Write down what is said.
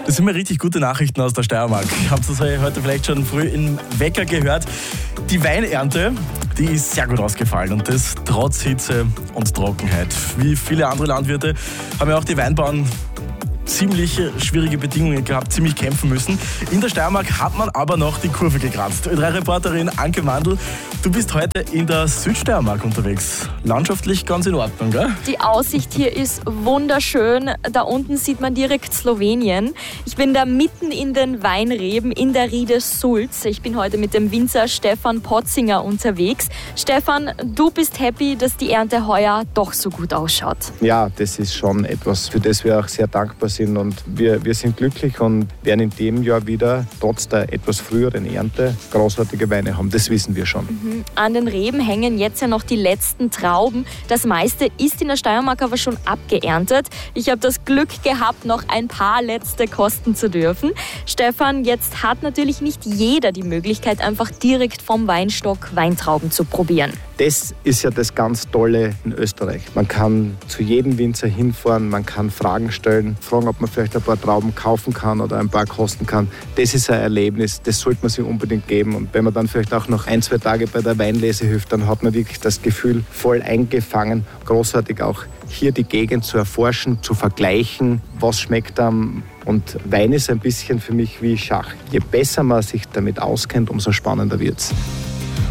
Das sind mir richtig gute Nachrichten aus der Steiermark. Habt ihr es heute vielleicht schon früh im Wecker gehört? Die Weinernte, die ist sehr gut ausgefallen und das trotz Hitze und Trockenheit. Wie viele andere Landwirte haben ja auch die Weinbauern ziemlich schwierige Bedingungen gehabt, ziemlich kämpfen müssen. In der Steiermark hat man aber noch die Kurve gekratzt. Ö3-Reporterin Anke Mandl, du bist heute in der Südsteiermark unterwegs. Landschaftlich ganz in Ordnung, gell? Die Aussicht hier ist wunderschön. Da unten sieht man direkt Slowenien. Ich bin da mitten in den Weinreben in der Riede Sulz. Ich bin heute mit dem Winzer Stefan Potzinger unterwegs. Stefan, du bist happy, dass die Ernte heuer doch so gut ausschaut. Ja, das ist schon etwas, für das wir auch sehr dankbar sind. Und wir sind glücklich und werden in dem Jahr wieder, trotz der etwas früheren Ernte, großartige Weine haben. Das wissen wir schon. An den Reben hängen jetzt ja noch die letzten Trauben. Das meiste ist in der Steiermark aber schon abgeerntet. Ich habe das Glück gehabt, noch ein paar letzte kosten zu dürfen. Stefan, jetzt hat natürlich nicht jeder die Möglichkeit, einfach direkt vom Weinstock Weintrauben zu probieren. Das ist ja das ganz Tolle in Österreich. Man kann zu jedem Winzer hinfahren, man kann Fragen stellen, fragen, ob man vielleicht ein paar Trauben kaufen kann oder ein paar kosten kann. Das ist ein Erlebnis, das sollte man sich unbedingt geben. Und wenn man dann vielleicht auch noch 1-2 Tage bei der Weinlese hilft, dann hat man wirklich das Gefühl voll eingefangen. Großartig auch hier die Gegend zu erforschen, zu vergleichen, was schmeckt einem. Und Wein ist ein bisschen für mich wie Schach. Je besser man sich damit auskennt, umso spannender wird's.